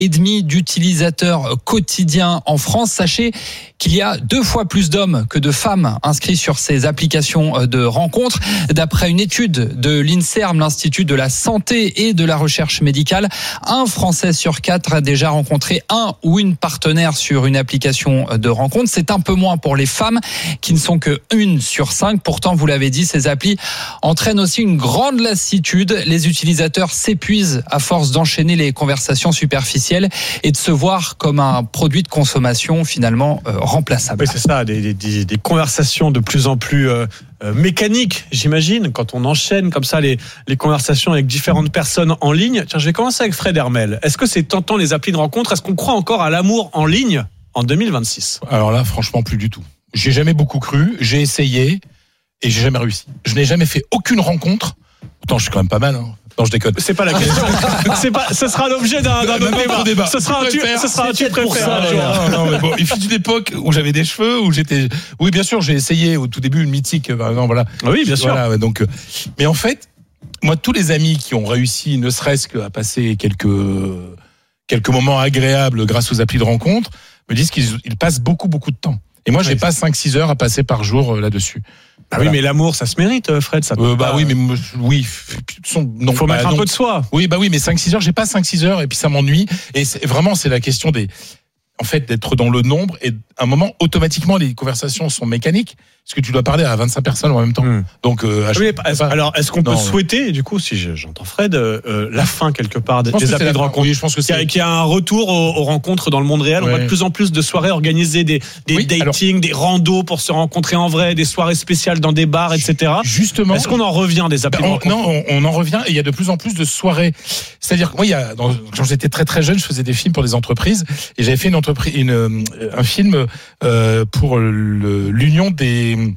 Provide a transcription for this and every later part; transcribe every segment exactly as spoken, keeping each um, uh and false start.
et demi d'utilisateurs quotidiens en France. Sachez qu'il y a deux fois plus d'hommes que de femmes inscrits sur ces applications de rencontres. D'après une étude de l'INSERM, l'Institut de la santé et de la recherche médicale, un Français sur quatre a déjà rencontré un ou une partenaire sur une application de rencontre. C'est un peu moins pour les femmes qui ne sont que une sur cinq. Pourtant, vous l'avez dit, ces applis entraînent aussi une grande lassitude. Les utilisateurs s'épuisent à force d'enchaîner les conversations superficielles et de se voir comme un produit de consommation finalement euh, remplaçable. Oui, c'est ça, des, des, des conversations de plus en plus euh, euh, mécaniques, j'imagine, quand on enchaîne comme ça les, les conversations avec différentes personnes en ligne. Tiens, je vais commencer avec Fred Hermel. Est-ce que c'est tentant les applis de rencontre ? Est-ce qu'on croit encore à l'amour en ligne en deux mille vingt-six ? Alors là, franchement, plus du tout. J'ai jamais beaucoup cru, j'ai essayé et j'ai jamais réussi. Je n'ai jamais fait aucune rencontre. Pourtant, je suis quand même pas mal, hein. Non, je déconne. C'est pas la question. C'est pas, ce sera l'objet d'un, d'un autre débat. débat. Ce sera un tu, ce sera un tu préfères. Non, non, mais bon, il fut une époque où j'avais des cheveux, où j'étais. Oui, bien sûr, j'ai essayé au tout début une mythique. Par exemple, voilà. Oui, bien sûr. Voilà, donc, mais en fait, moi, tous les amis qui ont réussi, ne serait-ce qu'à passer quelques quelques moments agréables grâce aux applis de rencontre, me disent qu'ils ils passent beaucoup, beaucoup de temps. Et moi, j'ai pas cinq six heures à passer par jour là-dessus. Ah voilà. Oui, mais l'amour, ça se mérite, Fred. Ça euh, bah pas... oui, mais oui, son, non. Faut bah, mettre un non. peu de soi. Oui, bah oui, mais cinq six heures, j'ai pas cinq six heures et puis ça m'ennuie. Et c'est, vraiment, c'est la question des, en fait, d'être dans le nombre et à un moment, automatiquement, les conversations sont mécaniques. Parce que tu dois parler à vingt-cinq personnes en même temps. Mmh. Donc, euh, oui, est-ce, pas... alors, est-ce qu'on non, peut non. souhaiter, du coup, si j'entends Fred, euh, la fin quelque part des applis de rencontre ? Oui, je pense que c'est qu'il y a un retour aux, aux rencontres dans le monde réel. Ouais. On voit de plus en plus de soirées organisées, des, des oui, datings, alors... des randos pour se rencontrer en vrai, des soirées spéciales dans des bars, et cetera. Justement. Est-ce qu'on en revient des applis ben, de rencontre ? Non, on, on en revient et il y a de plus en plus de soirées. C'est-à-dire que moi, il y a, dans, quand j'étais très très jeune, je faisais des films pour des entreprises et j'avais fait une entreprise, une, un film euh, pour le, l'union des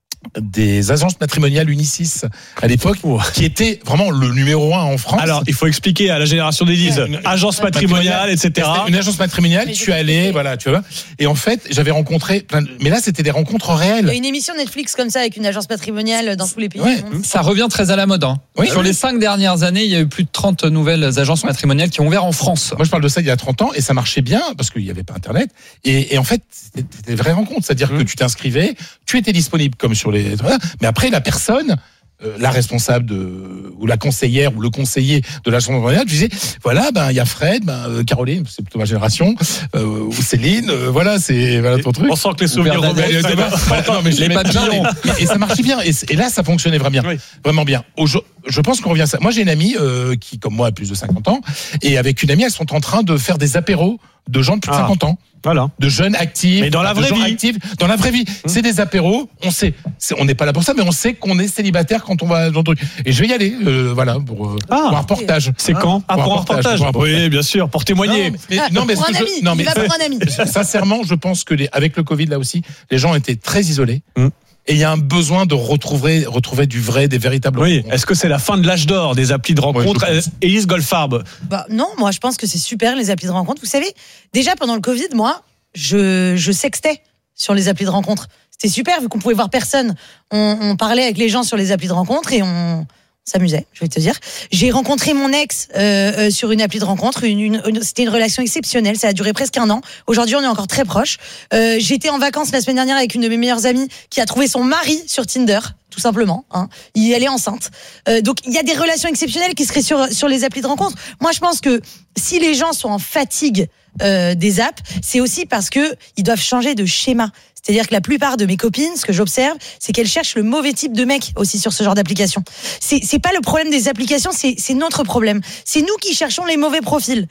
des agences matrimoniales Unicis à l'époque, qui était vraiment le numéro un en France. Alors, il faut expliquer à la génération d'Élise, ouais, agence matrimoniale, et cetera. Une agence matrimoniale, mais tu allais, voilà, tu vois. Et en fait, j'avais rencontré plein de... Mais là, c'était des rencontres réelles. Il y a une émission Netflix comme ça avec une agence matrimoniale dans tous les pays. Ouais, du monde. Ça revient très à la mode. Hein. Oui, Sur oui. les cinq dernières années, il y a eu plus de trente nouvelles agences matrimoniales qui ont ouvert en France. Moi, je parle de ça il y a trente ans et ça marchait bien parce qu'il n'y avait pas Internet. Et, et en fait, c'était des vraies rencontres. C'est-à-dire mmh. que tu t'inscrivais, tu étais disponible comme sur les... Mais après, la personne, euh, la responsable de, ou la conseillère ou le conseiller de l'agence matrimoniale, je disais, voilà, ben il y a Fred, ben euh, Caroline, c'est plutôt ma génération, euh, ou Céline, euh, voilà, c'est voilà ton truc. On sent que les souvenirs reviennent. Non, mais les papillons. Et, et ça marchait bien. Et, et là, ça fonctionnait vraiment bien, oui. vraiment bien. Au, je, je pense qu'on revient à ça. Moi, j'ai une amie euh, qui, comme moi, a plus de cinquante ans, et avec une amie, elles sont en train de faire des apéros de gens de plus de ah. cinquante ans. Voilà. De jeunes actifs, mais dans la vraie de gens vie. actifs, dans la vraie vie. Mmh. C'est des apéros, on sait, c'est, on n'est pas là pour ça, mais on sait qu'on est célibataire quand on va dans le truc. Et je vais y aller, euh, voilà, pour, euh, ah, pour un reportage. C'est ah, quand ah, pour, pour un reportage. reportage. Oui, bien sûr, pour témoigner. Non, mais, non, mais pour un je, ami. non, mais, il va pour un ami. Sincèrement, je pense que les, avec le Covid là aussi, les gens étaient très isolés. Mmh. Et il y a un besoin de retrouver, retrouver du vrai, des véritables oui. rencontres. Est-ce que c'est la fin de l'âge d'or des applis de rencontre ? Oui, Élise Goldfarb. Bah, non, moi je pense que c'est super les applis de rencontre. Vous savez, déjà pendant le Covid, moi, je, je sextais sur les applis de rencontre. C'était super vu qu'on pouvait voir personne. On, on parlait avec les gens sur les applis de rencontre et on s'amusait, je vais te dire. J'ai rencontré mon ex euh, euh, sur une appli de rencontre. Une, une, une, c'était une relation exceptionnelle. Ça a duré presque un an. Aujourd'hui, on est encore très proches. Euh, j'étais en vacances la semaine dernière avec une de mes meilleures amies qui a trouvé son mari sur Tinder. Tout simplement, hein. Elle est enceinte. Euh, donc il y a des relations exceptionnelles qui seraient sur sur les applis de rencontre. Moi, je pense que si les gens sont en fatigue euh, des apps, c'est aussi parce que ils doivent changer de schéma. C'est-à-dire que la plupart de mes copines, ce que j'observe, c'est qu'elles cherchent le mauvais type de mec aussi sur ce genre d'application. C'est c'est pas le problème des applications, c'est c'est notre problème. C'est nous qui cherchons les mauvais profils.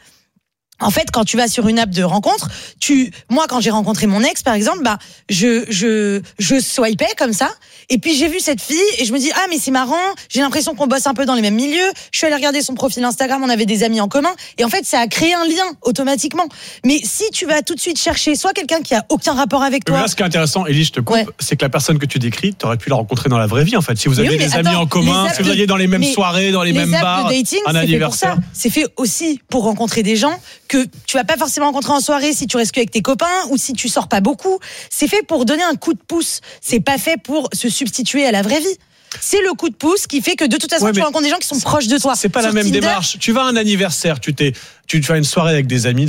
En fait, quand tu vas sur une app de rencontre, tu, moi, quand j'ai rencontré mon ex, par exemple, bah, je, je, je swipais comme ça. Et puis, j'ai vu cette fille et je me dis, ah, mais c'est marrant. J'ai l'impression qu'on bosse un peu dans les mêmes milieux. Je suis allée regarder son profil Instagram. On avait des amis en commun. Et en fait, ça a créé un lien automatiquement. Mais si tu vas tout de suite chercher soit quelqu'un qui a aucun rapport avec toi. Mais là, ce qui est intéressant, Élie, je te coupe, ouais. c'est que la personne que tu décris, tu aurais pu la rencontrer dans la vraie vie, en fait. Si vous avez oui, des attends, amis en commun, si vous alliez dans les mêmes soirées, dans les, les mêmes bars, de dating, un c'est anniversaire. Fait pour ça. C'est fait aussi pour rencontrer des gens que tu vas pas forcément rencontrer en soirée si tu restes qu'avec tes copains ou si tu sors pas beaucoup. C'est fait pour donner un coup de pouce. C'est pas fait pour se substituer à la vraie vie. c'est le coup de pouce qui fait que de toute façon, Ouais, tu mais rencontres des gens qui sont proches de toi. C'est pas Sur la même Tinder, démarche. Tu vas à un anniversaire, tu t'es, tu, tu as une soirée avec des amis.